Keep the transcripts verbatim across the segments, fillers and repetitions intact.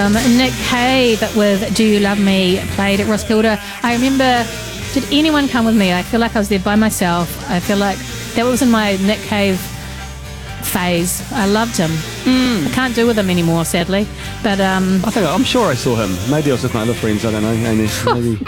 Um, Nick Cave with Do You Love Me played at Roskilde. I remember, did anyone come with me? I feel like I was there by myself. I feel like that was in my Nick Cave phase. I loved him. Mm. I can't do with him anymore, sadly. But um, I think I'm sure I saw him. Maybe I was with my other friends. I don't know. Amy, maybe.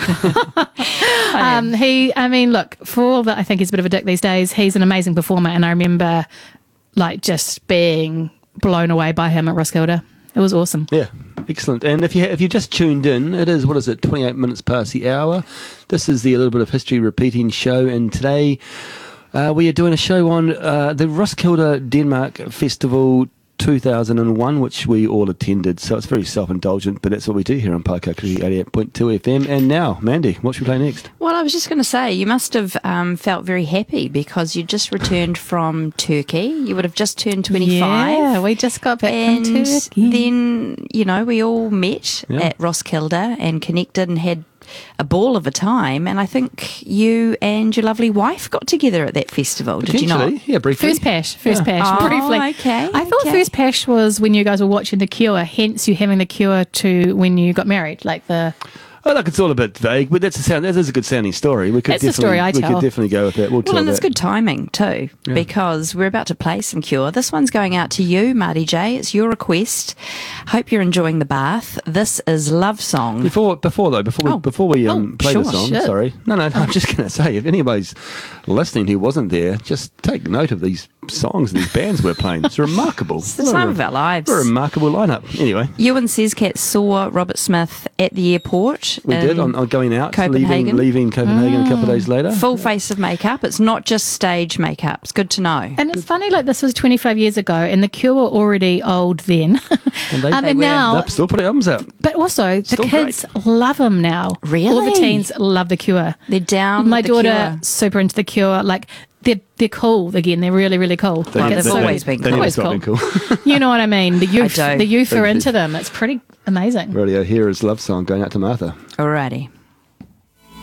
um, he, I mean, look, for all that I think he's a bit of a dick these days, he's an amazing performer, and I remember like just being blown away by him at Roskilde. It was awesome. Yeah, excellent. And if you if you just tuned in, it is, what is it, twenty-eight minutes past the hour. This is the A Little Bit of History Repeating show, and today uh, we are doing a show on uh, the Roskilde Denmark Festival two thousand one, which we all attended. So it's very self-indulgent, but that's what we do here on Paukaki eighty-eight point two F M. And now, Mandy, what should we play next? Well, I was just going to say, you must have um, felt very happy because you just returned from Turkey. You would have just turned twenty-five. Yeah, we just got back and from Turkey. Then, you know, we all met Yeah. at Roskilde and connected and had a ball of a time. And I think you and your lovely wife got together at that festival, did you not? Potentially, yeah, briefly. First Pash, First Yeah. Pash, Oh, briefly. okay, I thought okay. First Pash was when you guys were watching The Cure, hence you having The Cure to when you got married, like the... Oh, look, it's all a bit vague, but that's a sound. That is a good sounding story. We could That's the definitely, story I we tell. could definitely go with that. We'll, Well, tell and that. it's good timing too, Yeah. because we're about to play some Cure. This one's going out to you, Marty J. It's your request. Hope you're enjoying the bath. This is Love Song. Before, before though, before we, Oh. before we um, Oh, play sure, the song, shit. sorry. No, no, no I'm just going to say, if anybody's listening who wasn't there, just take note of these songs, these bands we're playing. It's remarkable. It's the time of our lives. What a remarkable lineup. Anyway, You and Sezcat saw Robert Smith at the airport. we in did on, on going out, Copenhagen. leaving, leaving Copenhagen a couple of days later. Full face of makeup. It's not just stage makeup. It's good to know. And it's funny, like this was twenty-five years ago, and The Cure were already old then. And they, um, They and were. now, they're still putting albums out. but also the Still kids love them now. Really? All the teens love The Cure. They're down My with The daughter Cure. super into The Cure. Like they're they're cool again. They're really really cool. They- Like, they've it's they- so- always been they cool. never Always stop being cool. You know what I mean? The youth, I do. the youth are They- into them. It's pretty amazing. Radio, here is Love Song going out to Martha. Alrighty.